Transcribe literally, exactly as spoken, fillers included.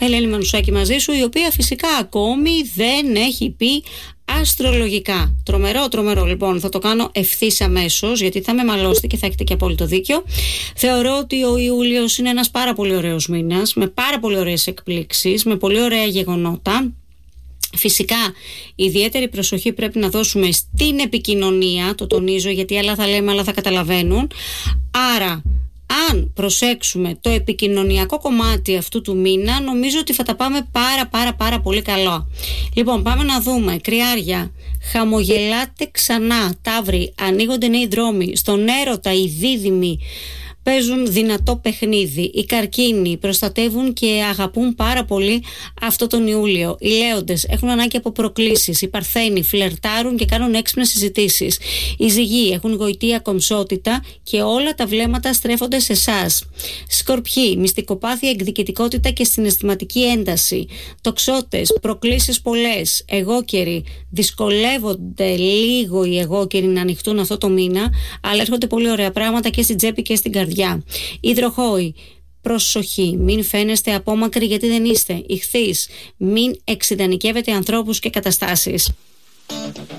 Ελένη Μανουσάκη μαζί σου, η οποία φυσικά ακόμη δεν έχει πει αστρολογικά. Τρομερό, τρομερό. Λοιπόν, θα το κάνω ευθύς αμέσως, γιατί θα με μαλώσετε και θα έχετε και απόλυτο δίκιο. Θεωρώ ότι ο Ιούλιος είναι ένας πάρα πολύ ωραίος μήνας, με πάρα πολύ ωραίες εκπλήξεις, με πολύ ωραία γεγονότα. Φυσικά, ιδιαίτερη προσοχή πρέπει να δώσουμε στην επικοινωνία, το τονίζω, γιατί άλλα θα λέμε, άλλα θα καταλαβαίνουν. Άρα, αν προσέξουμε το επικοινωνιακό κομμάτι αυτού του μήνα, νομίζω ότι θα τα πάμε πάρα πάρα πάρα πολύ καλό. Λοιπόν, πάμε να δούμε. Κρυάρια, χαμογελάτε ξανά. Ταύροι, ανοίγονται νέοι δρόμοι. Στον έρωτα οι δίδυμοι παίζουν δυνατό παιχνίδι. Οι καρκίνοι προστατεύουν και αγαπούν πάρα πολύ αυτό τον Ιούλιο. Οι λέοντες έχουν ανάγκη από προκλήσεις. Οι παρθένοι φλερτάρουν και κάνουν έξυπνες συζητήσεις. Οι ζυγοί έχουν γοητεία κομψότητα και όλα τα βλέμματα στρέφονται σε εσάς. Σκορπιοί, μυστικοπάθεια, εκδικητικότητα και συναισθηματική ένταση. Τοξότες, προκλήσεις πολλές. Εγώκεροι, δυσκολεύονται λίγο οι εγώκεροι να ανοιχτούν αυτό το μήνα, αλλά έρχονται πολύ ωραία πράγματα και στην τσέπη και στην καρδιά. Υδροχόοι, προσοχή, μην φαίνεστε απόμακροι γιατί δεν είστε. Ιχθύς, μην εξειδανικεύετε ανθρώπους και καταστάσεις.